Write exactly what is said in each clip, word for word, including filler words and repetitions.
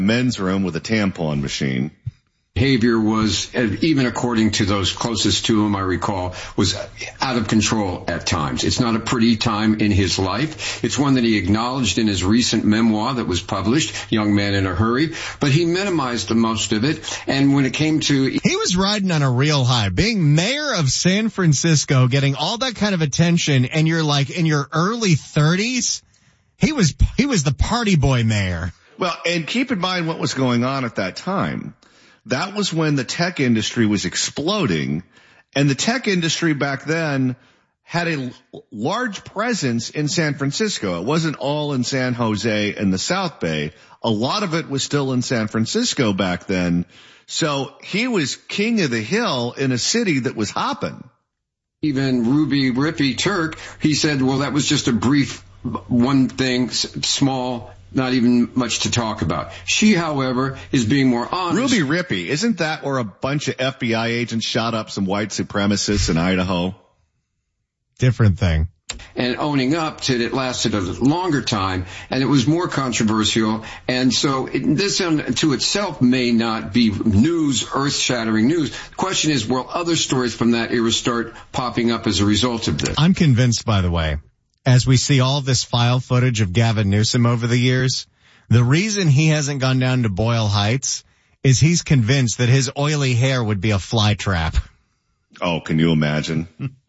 men's room with a tampon machine. Behavior was, even according to those closest to him, I recall, was out of control at times. It's not a pretty time in his life. It's one that he acknowledged in his recent memoir that was published, Young Man in a Hurry, but he minimized the most of it. And when it came to... He was riding on a real high. Being mayor of San Francisco, getting all that kind of attention, and you're like in your early thirties, he was, he was the party boy mayor. Well, and keep in mind what was going on at that time. That was when the tech industry was exploding, and the tech industry back then had a large presence in San Francisco. It wasn't all in San Jose and the South Bay. A lot of it was still in San Francisco back then. So he was king of the hill in a city that was hopping. Even Ruby Rippy Turk, he said, well, that was just a brief one thing, small, not even much to talk about. She, however, is being more honest. Ruby Rippy, isn't that where a bunch of F B I agents shot up some white supremacists in Idaho? Different thing. And owning up to it, it lasted a longer time, and it was more controversial. And so it, this to itself may not be news, earth-shattering news. The question is, will other stories from that era start popping up as a result of this? I'm convinced, by the way, as we see all this file footage of Gavin Newsom over the years, the reason he hasn't gone down to Boyle Heights is he's convinced that his oily hair would be a fly trap. Oh, can you imagine?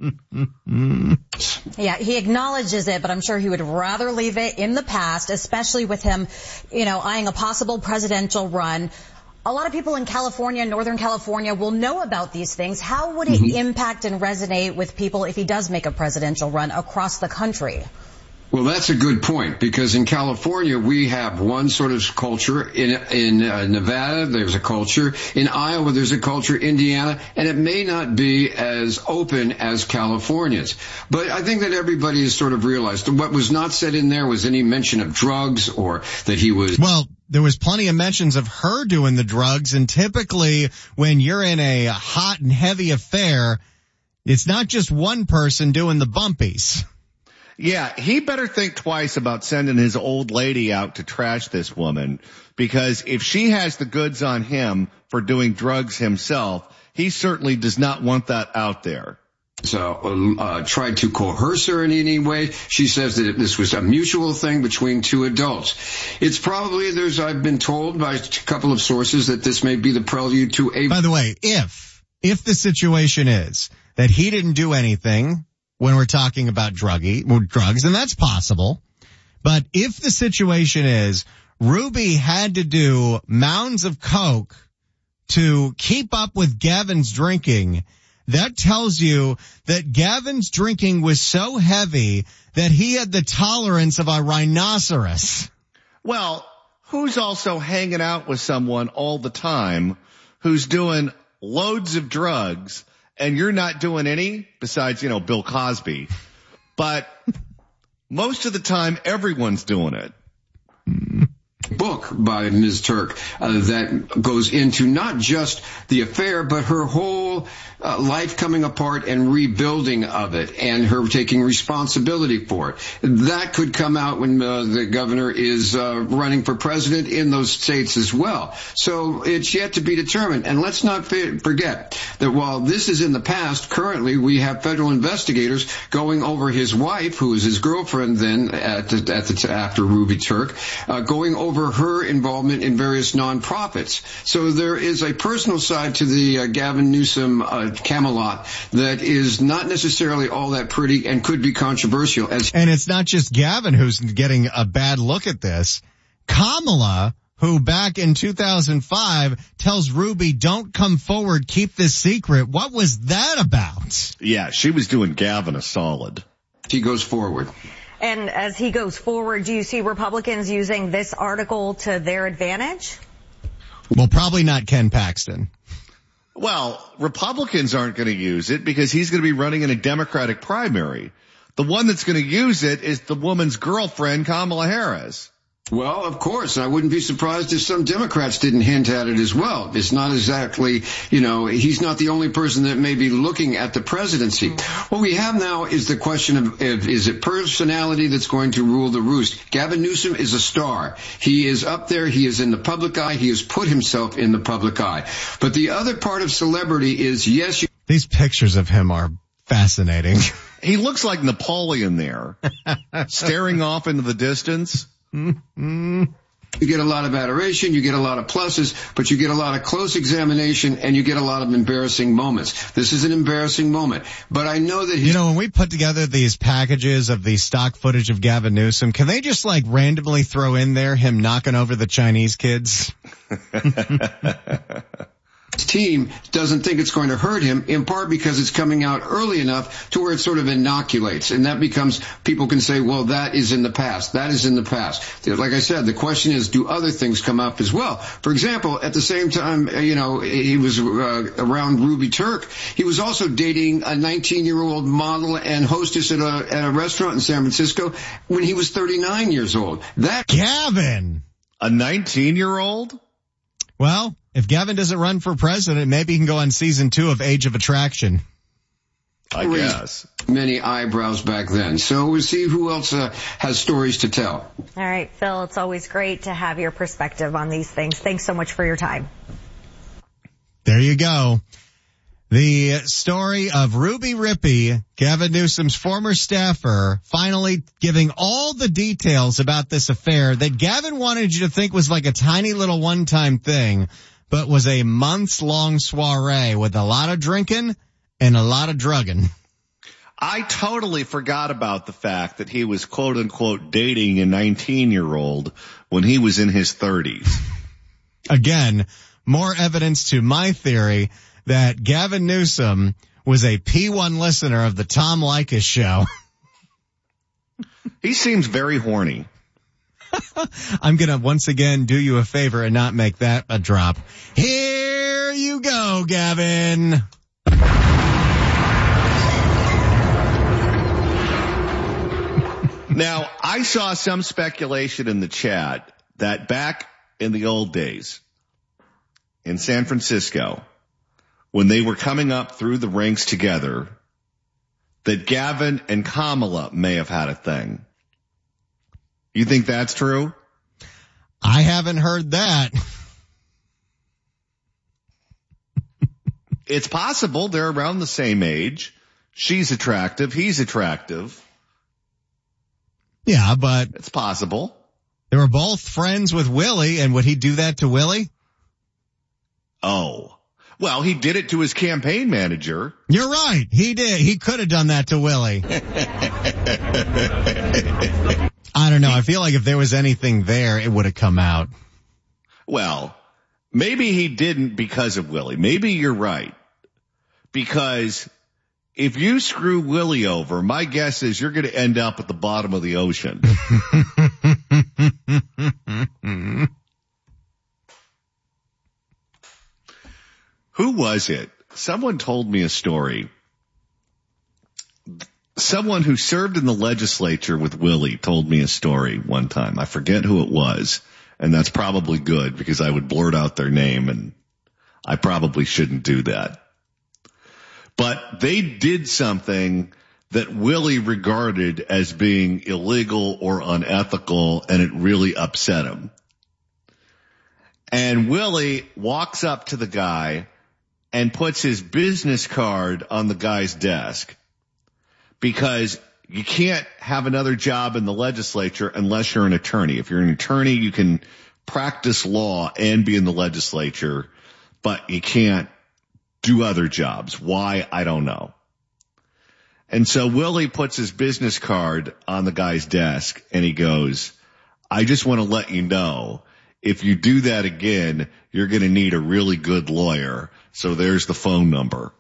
Yeah, he acknowledges it, but I'm sure he would rather leave it in the past, especially with him, you know, eyeing a possible presidential run. A lot of people in California, Northern California, will know about these things. How would it mm-hmm. impact and resonate with people if he does make a presidential run across the country? Well, that's a good point, because in California, we have one sort of culture. In in uh, Nevada, there's a culture. In Iowa, there's a culture. Indiana, and it may not be as open as California's. But I think that everybody has sort of realized that what was not said in there was any mention of drugs or that he was... Well, there was plenty of mentions of her doing the drugs, and typically when you're in a hot and heavy affair, it's not just one person doing the bumpies. Yeah, he better think twice about sending his old lady out to trash this woman, because if she has the goods on him for doing drugs himself, he certainly does not want that out there. So, uh, tried to coerce her in any way. She says that this was a mutual thing between two adults. It's probably, there's, I've been told by a couple of sources that this may be the prelude to a... By the way, if, if the situation is that he didn't do anything when we're talking about druggy, drugs, and that's possible. But if the situation is Ruby had to do mounds of coke to keep up with Gavin's drinking, that tells you that Gavin's drinking was so heavy that he had the tolerance of a rhinoceros. Well, who's also hanging out with someone all the time who's doing loads of drugs, and you're not doing any besides, you know, Bill Cosby. But most of the time, everyone's doing it. Book by Miz Turk uh, that goes into not just the affair, but her whole uh, life coming apart and rebuilding of it, and her taking responsibility for it. That could come out when uh, the governor is uh, running for president in those states as well. So it's yet to be determined. And let's not forget that while this is in the past, currently we have federal investigators going over his wife, who is his girlfriend then at the, at the after Ruby Turk, uh, going over her involvement in various nonprofits. So there is a personal side to the uh, Gavin Newsom uh, Camelot that is not necessarily all that pretty and could be controversial. As and it's not just Gavin who's getting a bad look at this. Kamala, who back in two thousand five tells Ruby, don't come forward, keep this secret. What was that about? Yeah, she was doing Gavin a solid. She goes forward. And as he goes forward, do you see Republicans using this article to their advantage? Well, probably not Ken Paxton. Well, Republicans aren't going to use it because he's going to be running in a Democratic primary. The one that's going to use it is the woman's girlfriend, Kamala Harris. Well, of course. I wouldn't be surprised if some Democrats didn't hint at it as well. It's not exactly, you know, he's not the only person that may be looking at the presidency. What we have now is the question of, of is it personality that's going to rule the roost? Gavin Newsom is a star. He is up there. He is in the public eye. He has put himself in the public eye. But the other part of celebrity is, yes, you- these pictures of him are fascinating. He looks like Napoleon there, staring off into the distance. Mm-hmm. You get a lot of adoration, you get a lot of pluses, but you get a lot of close examination, and you get a lot of embarrassing moments. This is an embarrassing moment. But I know that he's... You know, when we put together these packages of the stock footage of Gavin Newsom, can they just like randomly throw in there him knocking over the Chinese kids? Team doesn't think it's going to hurt him, in part because it's coming out early enough to where it sort of inoculates, and that becomes, people can say, well, that is in the past, that is in the past. Like I said, the question is, do other things come up as well? For example, at the same time, you know, he was uh, around Ruby Turk, he was also dating a nineteen-year-old model and hostess at a, at a restaurant in San Francisco when he was thirty-nine years old. That Gavin! A nineteen-year-old? Well, if Gavin doesn't run for president, maybe he can go on season two of Age of Attraction. I guess. Many eyebrows back then. So we'll see who else uh, has stories to tell. All right, Phil, it's always great to have your perspective on these things. Thanks so much for your time. There you go. The story of Ruby Rippey, Gavin Newsom's former staffer, finally giving all the details about this affair that Gavin wanted you to think was like a tiny little one-time thing, but was a months-long soiree with a lot of drinking and a lot of drugging. I totally forgot about the fact that he was quote-unquote dating a nineteen-year-old when he was in his thirties. Again, more evidence to my theory that Gavin Newsom was a P one listener of the Tom Leykis show. He seems very horny. I'm going to once again do you a favor and not make that a drop. Here you go, Gavin. Now, I saw some speculation in the chat that back in the old days in San Francisco, when they were coming up through the ranks together, that Gavin and Kamala may have had a thing. You think that's true? I haven't heard that. It's possible. They're around the same age. She's attractive. He's attractive. Yeah, but it's possible. They were both friends with Willie, and would he do that to Willie? Oh. Well, he did it to his campaign manager. You're right. He did. He could have done that to Willie. I don't know. I feel like if there was anything there, it would have come out. Well, maybe he didn't because of Willie. Maybe you're right. Because if you screw Willie over, my guess is you're going to end up at the bottom of the ocean. Who was it? Someone told me a story. Someone who served in the legislature with Willie told me a story one time. I forget who it was, and that's probably good because I would blurt out their name, and I probably shouldn't do that. But they did something that Willie regarded as being illegal or unethical, and it really upset him. And Willie walks up to the guy and puts his business card on the guy's desk, because you can't have another job in the legislature unless you're an attorney. If you're an attorney, you can practice law and be in the legislature, but you can't do other jobs. Why? I don't know. And so Willie puts his business card on the guy's desk and he goes, I just want to let you know, if you do that again, you're going to need a really good lawyer. So there's the phone number.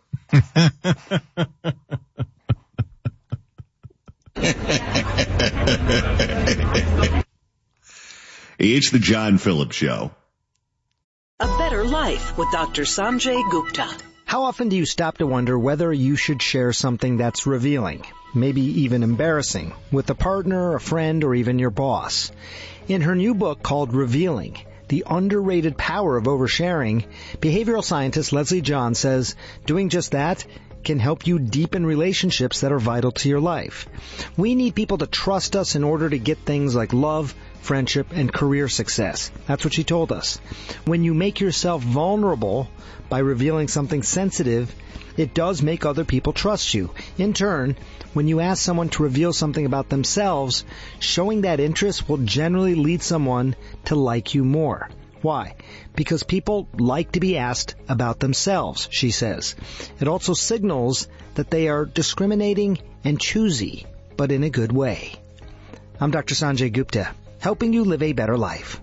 It's the John Phillips Show. A better life with Doctor Sanjay Gupta. How often do you stop to wonder whether you should share something that's revealing, maybe even embarrassing, with a partner, a friend, or even your boss? In her new book called Revealing, The Underrated Power of Oversharing, behavioral scientist Leslie John says doing just that can help you deepen relationships that are vital to your life. We need people to trust us in order to get things like love, friendship, and career success. That's what she told us. When you make yourself vulnerable by revealing something sensitive, it does make other people trust you. In turn, when you ask someone to reveal something about themselves, showing that interest will generally lead someone to like you more. Why? Because people like to be asked about themselves, she says. It also signals that they are discriminating and choosy, but in a good way. I'm Doctor Sanjay Gupta, helping you live a better life.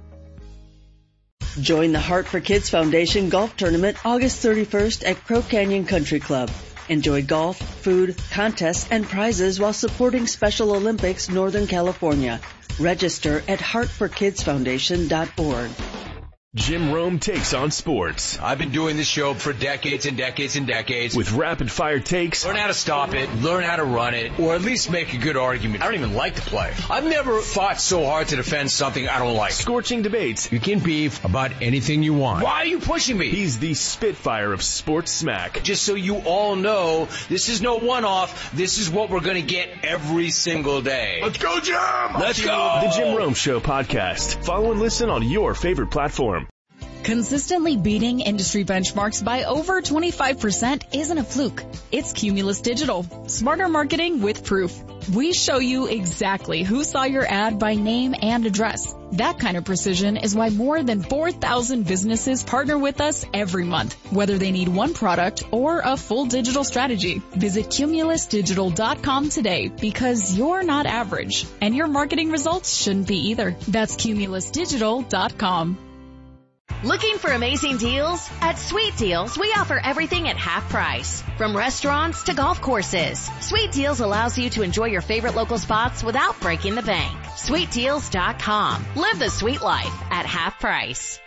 Join the Heart for Kids Foundation Golf Tournament August thirty-first at Crow Canyon Country Club. Enjoy golf, food, contests, and prizes while supporting Special Olympics Northern California. Register at heart for kids foundation dot org. Jim Rome takes on sports. I've been doing this show for decades and decades and decades. With rapid fire takes. Learn how to stop it, learn how to run it, or at least make a good argument. I don't even like to play. I've never fought so hard to defend something I don't like. Scorching debates. You can beef about anything you want. Why are you pushing me? He's the Spitfire of sports smack. Just so you all know, this is no one-off. This is what we're going to get every single day. Let's go, Jim! Let's go! The Jim Rome Show podcast. Follow and listen on your favorite platform. Consistently beating industry benchmarks by over twenty-five percent isn't a fluke. It's Cumulus Digital. Smarter marketing with proof. We show you exactly who saw your ad by name and address. That kind of precision is why more than four thousand businesses partner with us every month, whether they need one product or a full digital strategy. Visit cumulus digital dot com today because you're not average, and your marketing results shouldn't be either. That's cumulus digital dot com. Looking for amazing deals? At Sweet Deals, we offer everything at half price. From restaurants to golf courses, Sweet Deals allows you to enjoy your favorite local spots without breaking the bank. sweet deals dot com. Live the sweet life at half price.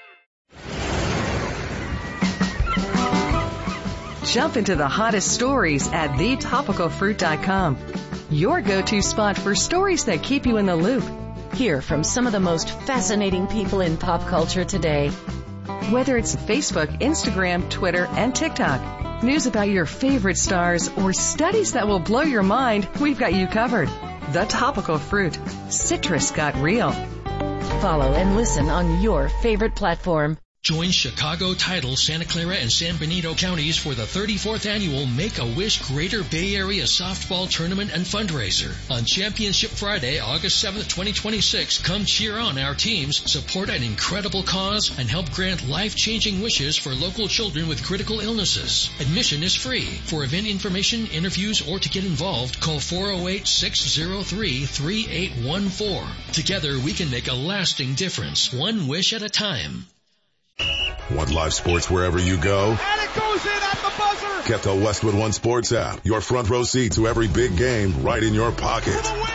Jump into the hottest stories at the topical fruit dot com. Your go-to spot for stories that keep you in the loop. Hear from some of the most fascinating people in pop culture today. Whether it's Facebook, Instagram, Twitter, and TikTok, news about your favorite stars, or studies that will blow your mind, we've got you covered. The Topical Fruit. Citrus got real. Follow and listen on your favorite platform. Join Chicago, Tidal, Santa Clara, and San Benito counties for the thirty-fourth annual Make-A-Wish Greater Bay Area Softball Tournament and Fundraiser. On Championship Friday, August seventh, twenty twenty-six, come cheer on our teams, support an incredible cause, and help grant life-changing wishes for local children with critical illnesses. Admission is free. For event information, interviews, or to get involved, call four oh eight, six oh three, three eight one four. Together, we can make a lasting difference, one wish at a time. Want live sports wherever you go? And it goes in at the buzzer! Get the Westwood One Sports app. Your front row seat to every big game right in your pocket. For the win!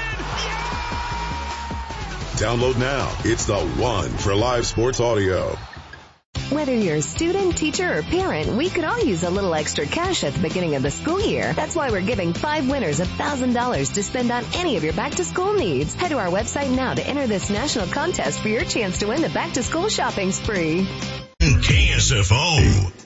Yeah! Download now. It's the one for live sports audio. Whether you're a student, teacher, or parent, we could all use a little extra cash at the beginning of the school year. That's why we're giving five winners one thousand dollars to spend on any of your back-to-school needs. Head to our website now to enter this national contest for your chance to win the back-to-school shopping spree. K S F O